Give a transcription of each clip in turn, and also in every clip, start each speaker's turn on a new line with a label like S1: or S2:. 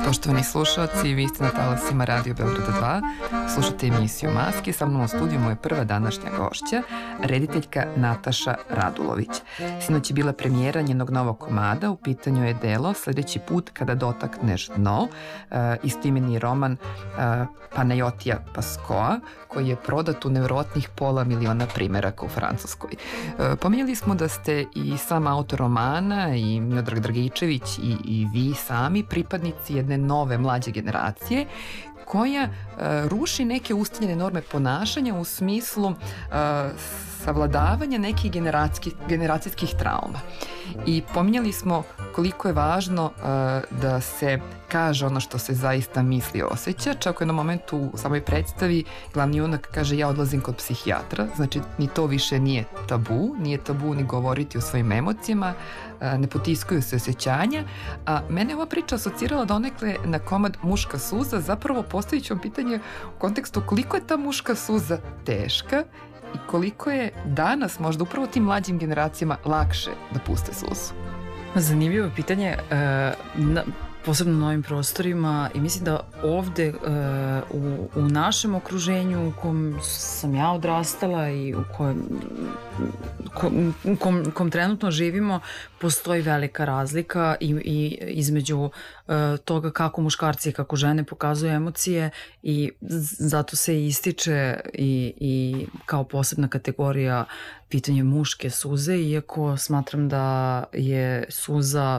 S1: Poštovani slušalci, vi ste na talasima Radio Beograda 2, slušate emisiju Maske, sa mnom u studiju moja prva današnja gošća, rediteljka Nataša Radulović. Sinoć je bila premijera njenog novog komada, u pitanju je delo Sledeći put kada dotakneš dno, istoimeni roman Panajotija Paskoa, koji je prodat u nevjerojatnih 500.000 primeraka u Francuskoj. Pominjali smo da ste i sam autor romana i Miodrag Dragičević i vi sami pripadnici jedne nove mlađe generacije koja ruši neke ustaljene norme ponašanja u smislu savladavanja nekih generacijskih trauma. I pominjali smo koliko je važno da se kaže ono što se zaista misli i osjeća. Čak u jednom momentu u samoj predstavi glavni junak kaže ja odlazim kod psihijatra, znači ni to više nije tabu ni govoriti o svojim emocijama, ne potiskuju se osjećanja, a mene ova priča asocirala donekle na komad Muška suza. Zapravo postavit ću vam pitanje u kontekstu koliko je ta muška suza teška i koliko je danas možda upravo tim mlađim generacijama lakše da puste suzu.
S2: Zanimljivo pitanje, posebno na ovim prostorima, i mislim da ovde u našem okruženju u kom sam ja odrastala i u kom trenutno živimo postoji velika razlika i između toga kako muškarci i kako žene pokazuju emocije, i zato se ističe i kao posebna kategorija pitanje muške suze, iako smatram da je suza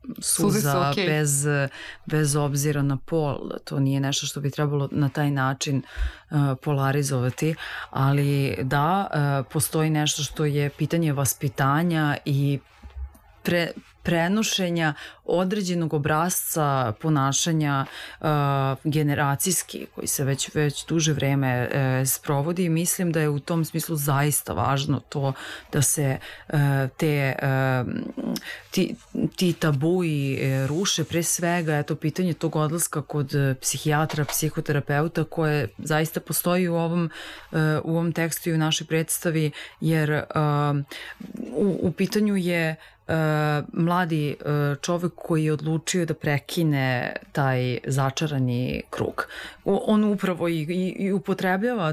S2: okay, bez obzira na pol. To nije nešto što bi trebalo na taj način polarizovati, ali da, postoji nešto što je pitanje vaspitanja i prenošenja određenog obrasca ponašanja generacijski, koji se već duže vreme sprovodi, i mislim da je u tom smislu zaista važno to da se ti tabuji ruše. Pre svega, eto, pitanje tog odlaska kod psihijatra, psihoterapeuta, koje zaista postoji u ovom tekstu i u našoj predstavi, jer u pitanju je mladi čovek koji je odlučio da prekine taj začarani krug. On upravo i upotrebljava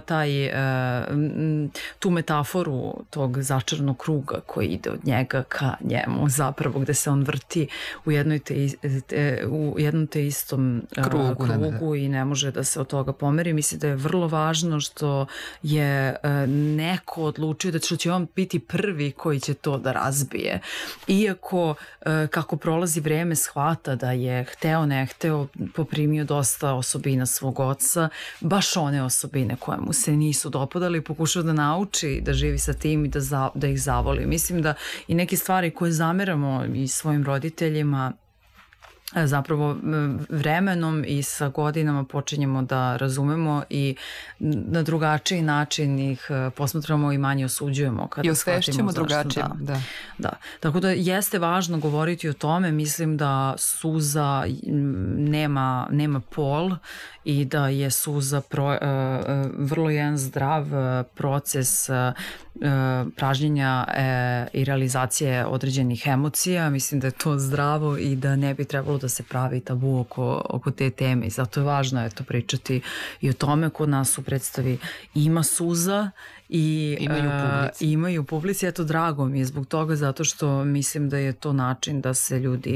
S2: tu metaforu tog začaranog kruga koji ide od njega ka njemu, zapravo, gde se on vrti u jednom te istom krugu i ne može da se od toga pomeri. Mislim da je vrlo važno što je neko odlučio da će on biti prvi koji će to da razbije. Iako kako prolazi vreme shvata da je hteo ne hteo poprimio dosta osobina svog oca, baš one osobine koje mu se nisu dopadale, i pokušao da nauči da živi sa tim i da ih zavoli. Mislim da i neke stvari koje zameramo i svojim roditeljima zapravo vremenom i sa godinama počinjemo da razumemo i na drugačiji način ih posmatramo i manje osuđujemo.
S1: I osvešćemo drugačije.
S2: Da. Tako da jeste važno govoriti o tome. Mislim da suza nema pol i da je suza vrlo jedan zdrav proces pražnjenja i realizacije određenih emocija. Mislim da je to zdravo i da ne bi trebalo da se pravi tabu oko te teme. Zato je važno pričati i o tome. Kod nas u predstavi ima suza i imaju publici. Eto, drago mi je zbog toga, zato što mislim da je to način da se ljudi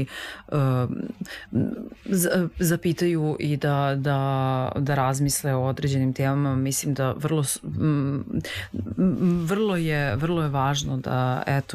S2: zapitaju i da razmisle o određenim temama. Mislim da vrlo je važno da